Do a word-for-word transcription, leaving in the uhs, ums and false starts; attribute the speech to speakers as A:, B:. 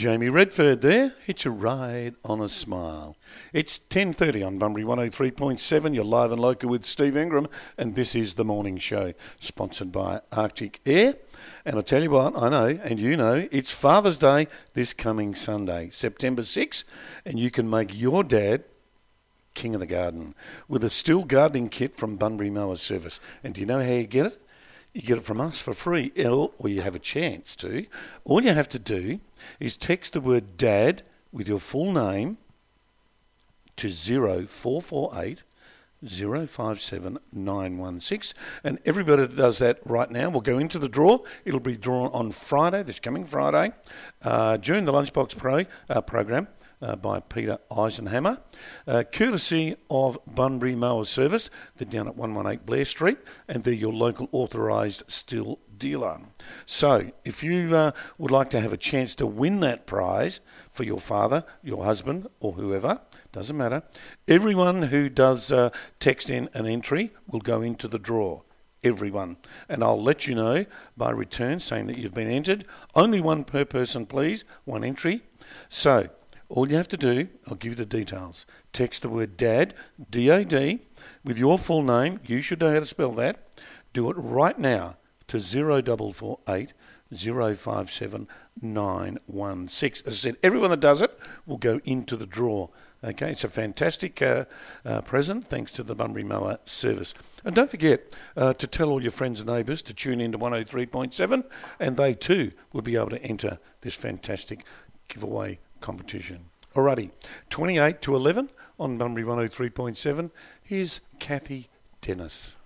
A: Jamie Redford there. Hitch a ride on a smile. It's ten thirty on Bunbury one oh three point seven. You're live and local with Steve Ingram, and this is The Morning Show, sponsored by Arctic Air. And I tell you what, I know, and you know, it's Father's Day this coming Sunday, September sixth, and you can make your dad king of the garden with a Stihl gardening kit from Bunbury Mower Service. And do you know how you get it? You get it from us for free, or you have a chance to. All you have to do is text the word DAD with your full name to zero four four eight zero five seven nine one six, and everybody that does that right now will go into the draw. It'll be drawn on Friday, this coming Friday, uh, during the Lunchbox Pro uh, program. Uh, by Peter Eisenhammer, uh, courtesy of Bunbury Mower Service. They're down at one eighteen Blair Street, and they're your local authorised Stihl dealer. So, if you uh, would like to have a chance to win that prize for your father, your husband, or whoever, doesn't matter, everyone who does uh, text in an entry will go into the draw. Everyone. And I'll let you know by return saying that you've been entered. Only one per person, please, one entry. So, all you have to do, I'll give you the details. Text the word DAD, D A D, with your full name. You should know how to spell that. Do it right now to zero four four eight zero five seven nine one six. As I said, everyone that does it will go into the draw. Okay, it's a fantastic uh, uh, present thanks to the Bunbury Mower Service. And don't forget uh, to tell all your friends and neighbours to tune in to one oh three point seven, and they too will be able to enter this fantastic giveaway competition. Alrighty, twenty-eight to eleven on Bunbury one oh three point seven. Here's Kathy Dennis.